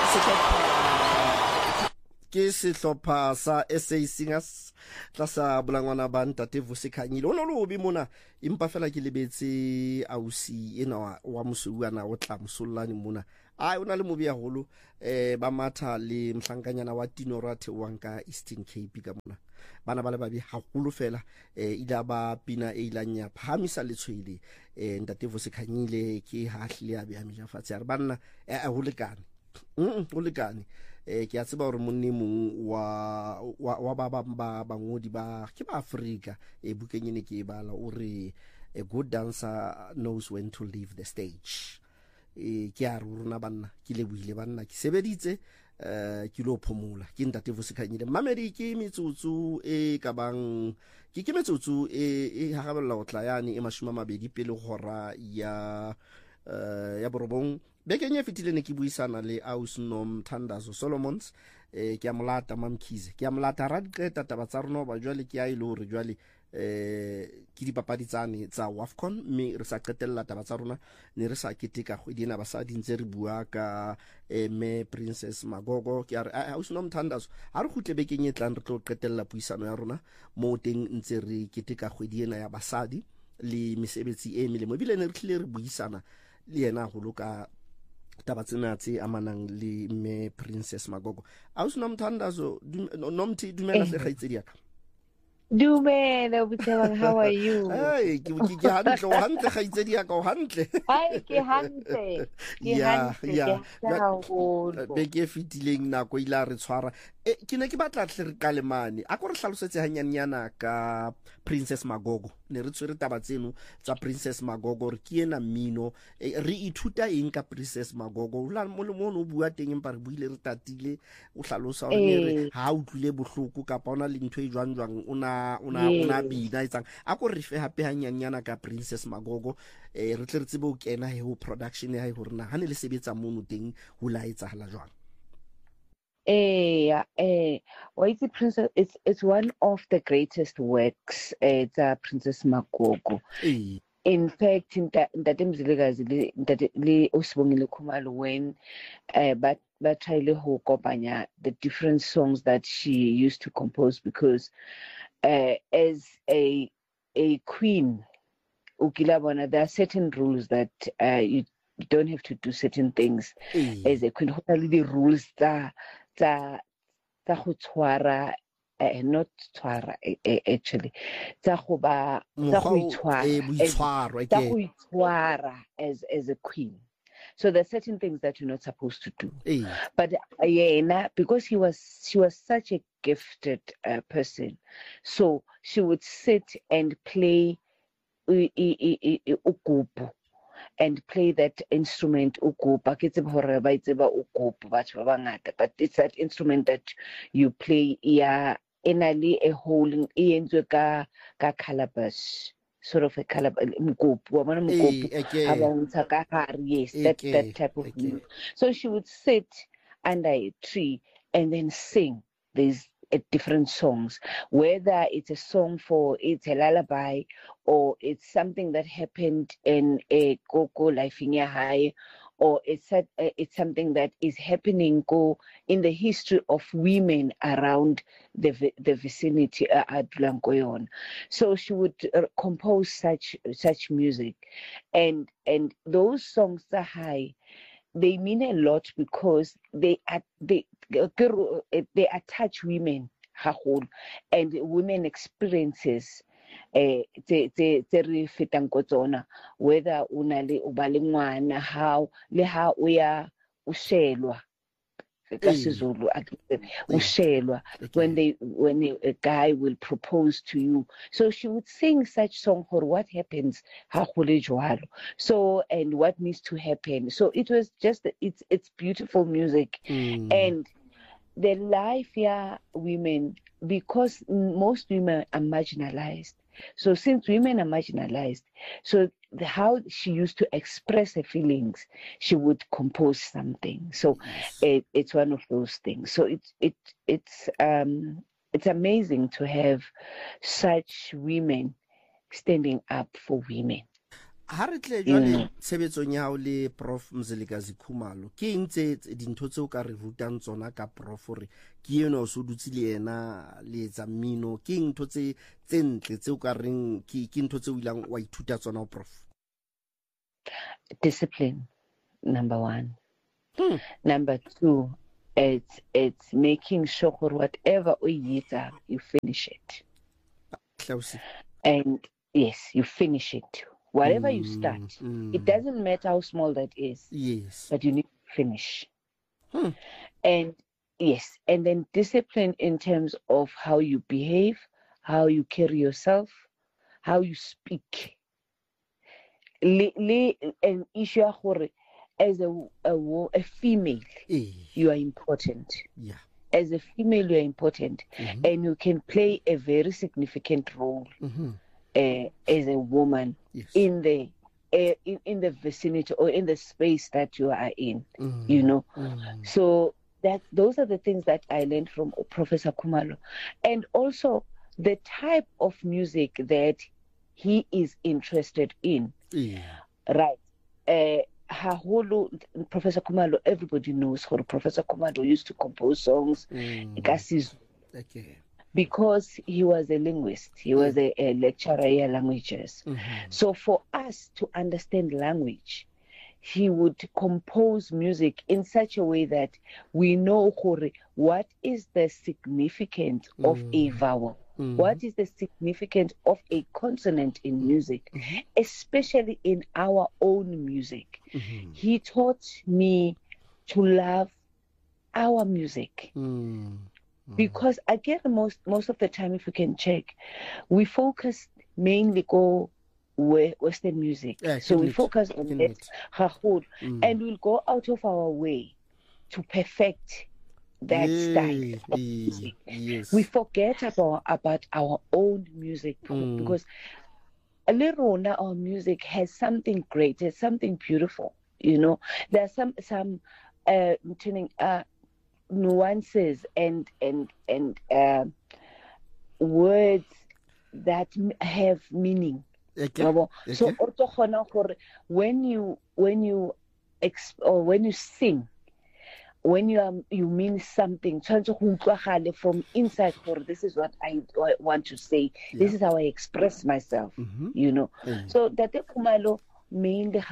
ke sehlopha sa SA Singers tla sa bolangwana ba Ntate Vusikhanyile o no lo obi mona impa fela ke lebetse ausi ena wa mosuana o tla mosollane mona ai ona le mobi ya holo ba matha le mhlankanyana wa Tinora Thewanka Eastern Cape ka mona bana ba le babi haholo fela ila ba pina e ilanya phamisa le tshwele Ntate Vusikhanyile ke hahle ya be ya fatshe re banna ho lekane ke a tseba hore monni mong wa ba bangodi ba ke ba Africa bukeng ene ke bala o re a good dancer knows when to leave the stage ke a rona banna ke lebuile banna ke sebeditse ke lo phomola ke Ntate Vusikhanyile mamedi ke metsotso ka bang ke metsotso ha gabella o tla yani 20 pele hora ya borobong bekeng e fetile ne ke buisana le Ausnom Thandazo Solomons ke a molata Mamkhize ke a molata ra diqeta taba tsa rona ba jwale ke a ile hore jwale ke dipapadi tsane tsa WAFCON mme re sa qetella taba tsa rona ne re sa keteka kgwedi ena ba sa dintse re bua ka me Princess Magogo ke a re Ausnom Thandazo ha re khutle bekeng e tlang re tlo qetella puisano ya rona mo teng ntse re keteka kgwedi ena ya basadi le mesebetsi e melemo bile ne re tlile re buisana le yena go loka taba tsena tse amanang le me Princess Magogo Ausnom Thandazo nomthi dumela hle khaitsedi yaka Dumela Buthabang, how are you? Hey, ke hantle khaitsedi yaka o hantle. Hai ke hantle. Ya. Haholo. Be ke fitileng nako ila re tshwara. Ke ne ke batla tle re kalemane. A go re hlalosetse hanyanyana ka Princess Magogo. Ne re tswere taba tseno tsa Princess Magogo re ke ena mmino. Re ithuta eng ka Princess Magogo? La mo le mo no bua teng empa re buile re tatile o hlalosa hore ne re ha utlwile bohloko ka bona le ntwe jwang una bina etsang a go re fe hape hanyanyana ka Princess Magogo re tle re tsebe o kena he ho production ya hore na hane le sebetsa mono teng ho la etsahala jwang White Princess, it's one of the greatest works. It's Princess Magogo. In fact, Ntate Mzilikazi le Usibongile Khumalo when but try ho kopanya the different songs that she used to compose because as a queen ukilabona there are certain rules that you don't have to do certain things as a queen. What are the rules that go tshwara not tshwara actually tsa go itshwara as a queen. So there are certain things that you're not supposed to do. But because she was such a gifted person, so she would sit and play ukupu and play that instrument ukupa. But it's that instrument that you play enali a hole in ka calabash. Sort of a calabash, yes, that type of music. So she would sit under a tree and then sing these different songs, whether it's a song it's a lullaby or it's something that happened in a Koko Life in High, or it's something that is happening in the history of women around the vicinity at Blancoyon. So she would compose such music, and those songs are high. They mean a lot because they attach women and women experiences whether unale ubalingwana how le ha uya ushelwa when a guy will propose to you. So she would sing such song for what happens so and what needs to happen. So it was just it's beautiful music and the life women, because most women are marginalized. So since women are marginalized, so how she used to express her feelings, she would compose something. So it's one of those things. So it's amazing to have such women standing up for women. ha re tle jwale tshebetsong ya hao le Prof Mzilikazi Khumalo ke eng tse dintho tse o ka re rutang tsona ka prof re ke eno o se dutse le yena le etsa mmino ke eng ntho tse ntle tse o ka reng ke ntho tse o ilang wa ithuta tsona o prof? Discipline, number 1. Number 2, it's making sure whatever you finish it. And yes, you finish it. Whatever you start, it doesn't matter how small that is. Yes. But you need to finish. And yes, and then discipline in terms of how you behave, how you carry yourself, how you speak. An issue as a female, you are important. Yeah. As a female, you are important, and you can play a very significant role as a woman in the vicinity or in the space that you are in. You know, so those are the things that I learned from Professor Khumalo, and also the type of music that he is interested in. Right. Professor Khumalo, everybody knows how Professor Khumalo used to compose songs because he was a linguist. He was a lecturer in languages. So for us to understand language, he would compose music in such a way that we know what is the significance of a vowel. What is the significance of a consonant in music, especially in our own music? He taught me to love our music because again, most of the time, if you can check, we focus mainly go Western music. So we focus on it, and we'll go out of our way to perfect that style of music. We forget about our own music because a little our music has something great, has something beautiful. You know, there are some nuances and words that have meaning. So when you sing, when you mean something, from inside, this is what I want to say. This is how I express myself, you know. So that Khumalo mainly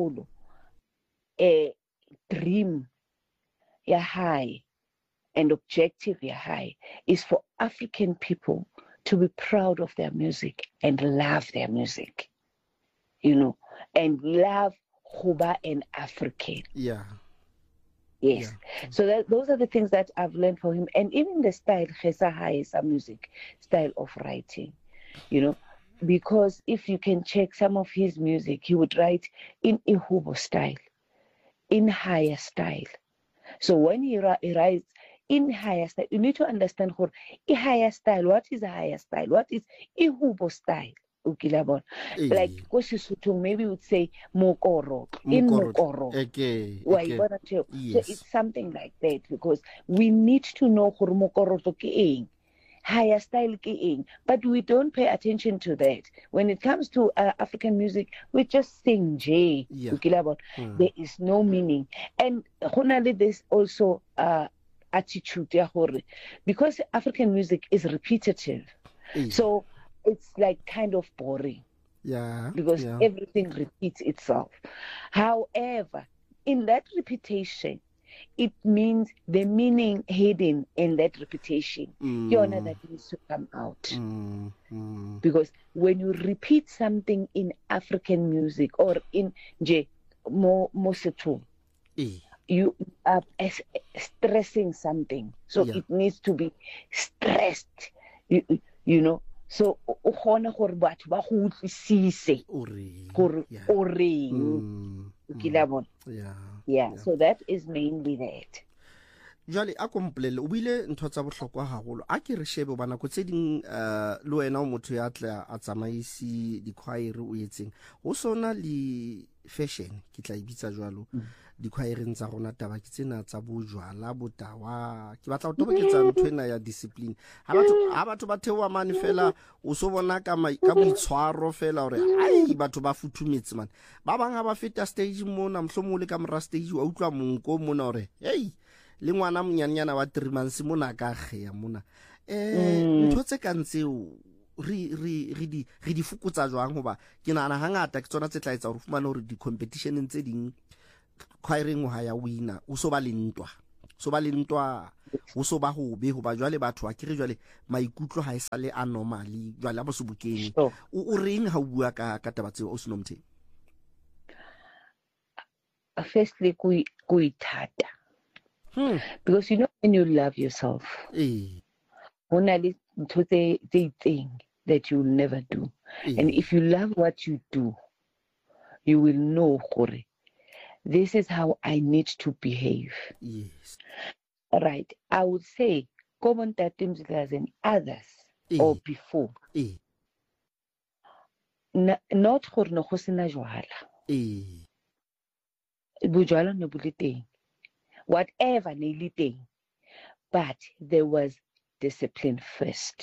a dream, high, and objective, high, is for African people to be proud of their music and love their music, you know, and love Huba and African. Yeah. Yes. So those are the things that I've learned from him. And even the style, Khesa is a music style of writing, you know, because if you can check some of his music, he would write in Ihubo style, in higher style. So when he writes in higher style, you need to understand a higher style. What is a higher style? What is Ihubo style? Like maybe would say mokoro in mokoro. So it's something like that, because we need to know mokoro ke higher style ke, but we don't pay attention to that. When it comes to African music, we just sing J. There is no meaning, and there's also attitude because African music is repetitive, so it's like kind of boring. Because everything repeats itself. However, in that repetition, it means the meaning hidden in that repetition, that needs to come out. Because when you repeat something in African music or in Mosetu, you are stressing something, so it needs to be stressed, you know. So so that is mainly that. Jwale a kompolele o bile ntho tsa bohlokwa haholo a ke re shebe bana go tse ding le wena o motho ya tla a tsamaisi di choir o etseng go sona le fashion ke tla ibitsa jwalo dikhwaereng tsa rona taba ke tsena tsa bojwala botawa ke batla go toboketsa ntwena ya discipline ha batho ba thewa mane fela o so bona ka boitshwaro fela hore ai batho ba futhumetse man ba banga ba feta stage mona mhlomo le ka mora stage wa utlwa monko mona hore hey le ngwana monyanyana wa 3 months mona ka gea mona ntho tse ka ntseo re di fokotsa jwang hoba ke nana hangata ke tsona tse tla etsa hore fumana hore di competition tse ding khwaereng ha ya wina o so ba le ntwa o so ba hobe hoba jwale batho a kire jwale maikutlo ha isa le anomali jwale ba sobukeng o reng ha o bua ka taba tseo o Snomthi? Firstly go ithata because you know when you love yourself hona le ntho tse itseng that you will never do and if you love what you do you will know gore this is how I need to behave. Yes. Right. I would say common tattoos and others or before. Not gore no go sena jwala. Bojwala no bo le teng. Whatever ne le teng. But there was discipline first.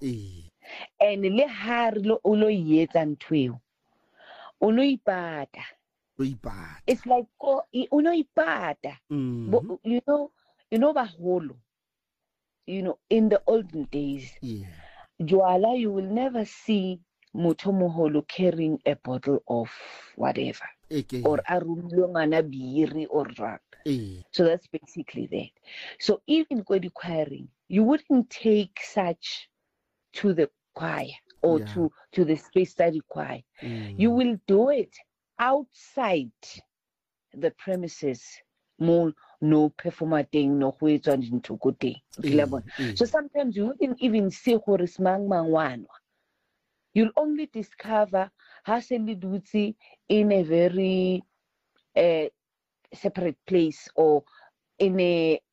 And le ha re lo yetsa ntweo. O lo ipata. It's like uno ipata. You know baholo. You know, in the olden days, jwala you will never see motho moholo carrying a bottle of whatever. Or arulongana biri or drug. So that's basically that. So even when choiring, you wouldn't take such to the choir or to the space study choir. You will do it outside the premises, more no performating, no way into good day. So sometimes you wouldn't even see Horace Mangwan. You'll only discover Haseli Dutsi in a very separate place or in a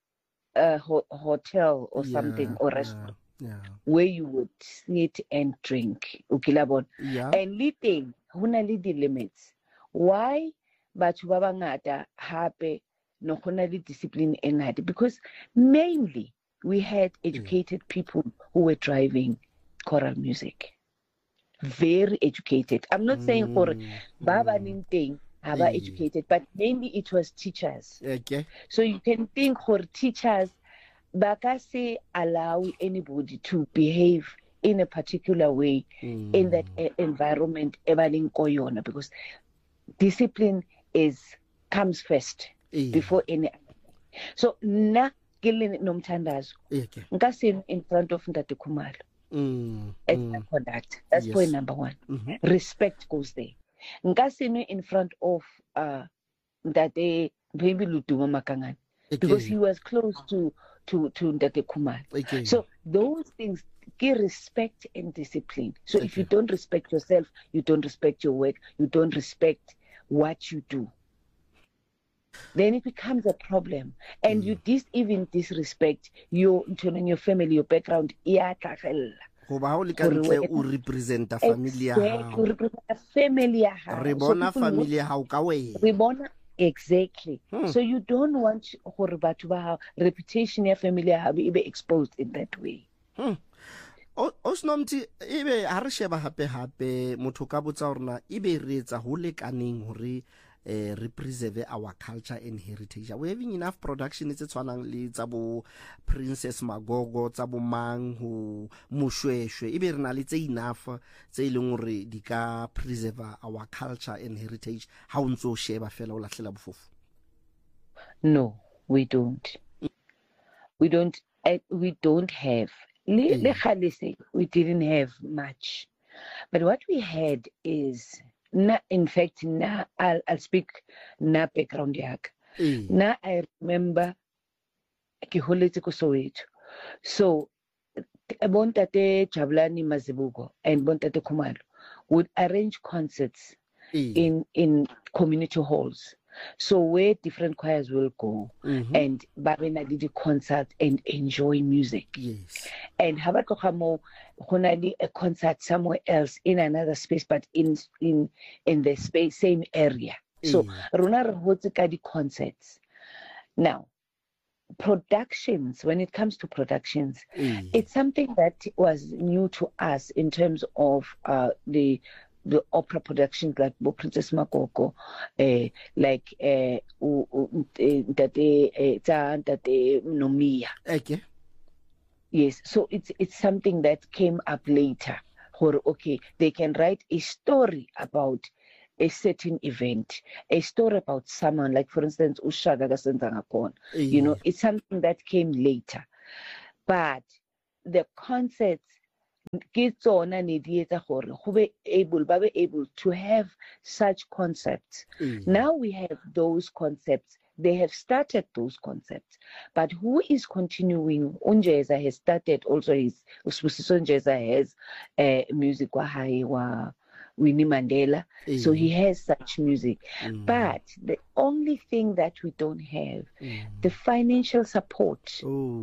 hotel or something or restaurant where you would sit and drink. And leading, huna the limits. Why? But babangata happy no honali discipline enad because mainly we had educated people who were driving choral music. Very educated. I'm not saying for Baba Ninting Aba educated, but mainly it was teachers. Okay. So you can think for teachers Bakase allow anybody to behave in a particular way in that environment because discipline comes first before any. So na killing nomtandazo. Nkasin in front of Ndate Khumalo. Conduct. That's point number one. Respect goes there. Nkasin in front of Ndate maybe Lutuma Makangan because he was close to Ndate Khumalo. So those things give respect and discipline. So if you don't respect yourself, you don't respect your work, you don't respect what you do, then it becomes a problem. And you even disrespect your family, your background. Represent a family. Exactly. So you don't want reputation your family be exposed in that way. Osnomthi ibe ha re sheba hape motho ka botsa rona ibe re etsa ho lekaneng hore re preserve our culture and heritage. We having enough production tse tshwanang le tsa bo Princess Magogo, tsa bo mang ho Moshweshwe, ibe re na le tse enough tse ileng hore di ka preserve our culture and heritage ha o ntso sheba fela o lahlela bofofu? No, we don't. We don't have. We didn't have much. But what we had is, in fact, I'll speak na background yak. Na I remember ke holetse ko Soweto. So Bontate Jabulani Mazibuko and Bontate Khumalo would arrange concerts in community halls. So where different choirs will go and Babena did a concert and enjoy music. Yes. And Habatokamo Honali a concert somewhere else in another space, but in the space same area. So rona re hotse ka di concerts. Now productions, when it comes to productions, it's something that was new to us in terms of the opera productions like Bo Princess Makoko, like Tate Nomiya. Okay. Yes, so it's something that came up later. Or okay, they can write a story about a certain event, a story about someone, like for instance, Ushaga Gasentangakon. You know, it's something that came later. But the concerts, kids on and be able to have such concepts. Now we have those concepts. They have started those concepts, but who is continuing? Unjeza has started also. His Unjeza has music wa Winnie Mandela, so he has such music. But the only thing that we don't have, the financial support,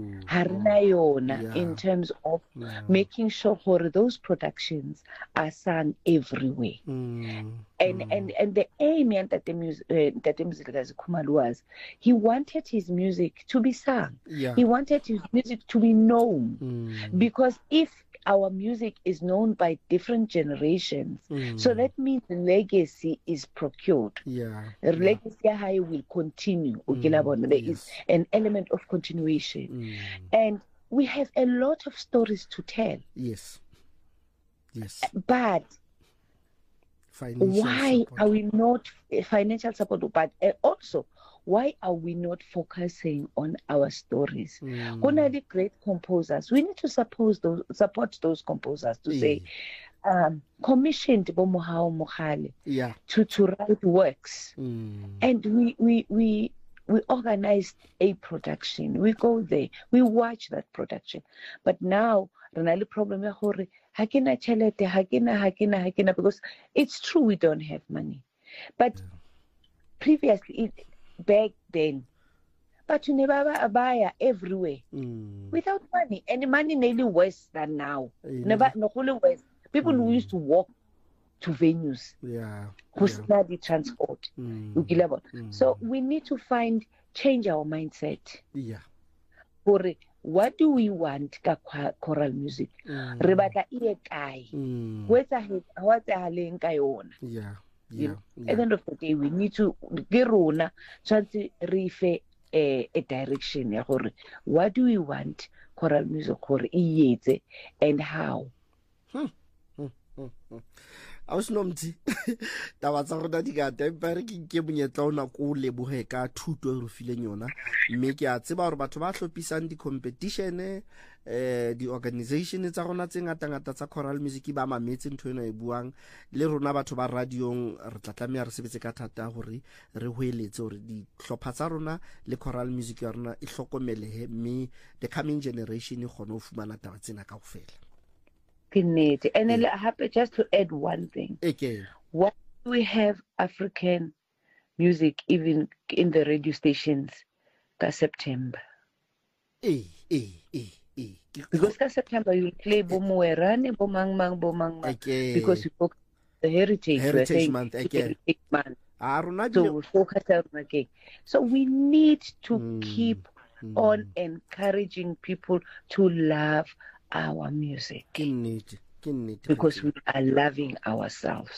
in terms of making sure those productions are sung everywhere. And the aim that the music was, he wanted his music to be sung. He wanted his music to be known, because if our music is known by different generations, so that means the legacy is procured. Legacy high will continue. There is an element of continuation, and we have a lot of stories to tell. Yes. But why are we not financial support? But also, why are we not focusing on our stories? When are the great composers? We need to support those composers to say, commissioned Bomohao Mohale to write works. And we organized a production. We go there, we watch that production. But now, the problem is because it's true we don't have money. But previously, back then, but you never buy everywhere without money. And the money nearly worse than now. Never worse. People who used to walk to venues, who study transport. So we need to change our mindset. What do we want choral music? Rebata iye what's at the end of the day, we need to try to refer a direction. What do we want choral music and how? a o seno mtse taba tsa rona di ka tempa re ke monyetla ona ko leboge ka thuto e re fileng yona mme ke a tseba gore batho ba tlhopisang di competition di organization tsa rona tse ngata tsa choral music ba mametse ntho eno e buang le rona batho ba radiong re tla tlamea re sebetse ka thata gore re hoeletse gore di tlhopha tsa rona le choral music ya rona e hlokomelehe mme the coming generation e gone o fumana taba tsena kaofela. And then I happy just to add one thing. Okay. Why do we have African music even in the radio stations ka September? Because ka September you play Bomoerane, Bomang. Because we focus on the heritage month again. So we focus on again. So we need to keep on encouraging people to love our music because we are loving ourselves.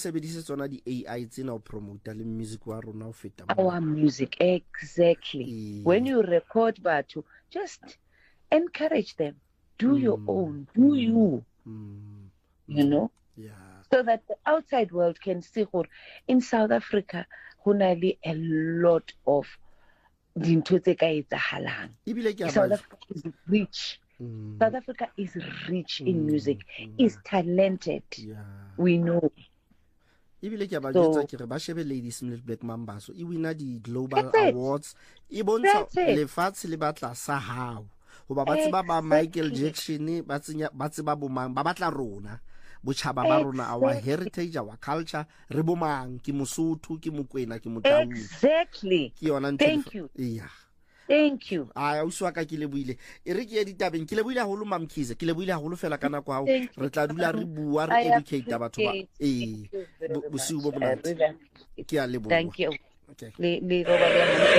Our music, exactly. When you record, but just encourage them. Do your own. Do you? You know? Yeah. So that the outside world can see in South Africa, a lot of South Africa is rich. South Africa is rich in music, is talented. We know. Ibile ke ba jetsa ke re ba shebe Ladies Little Black Mambazo e wina di global awards e bontsha lefatshe le batla sa hao hoba ba tseba ba Michael Jackson ba tseba bomang ba batla rona bochaba ba rona our heritage, our culture, re bomang ke Mosotho ke Mokwena ke Motaung. Exactly. Ke yona thank you. Yeah. Thank you. a o swa ka ke leboile e re ke ya ditabeng ke leboile haholo mamkhize ke leboile haholo fela kana kwa re tla dula re bua re educate batho ba bosiu bo monate ke a leboga Thank you. okay Le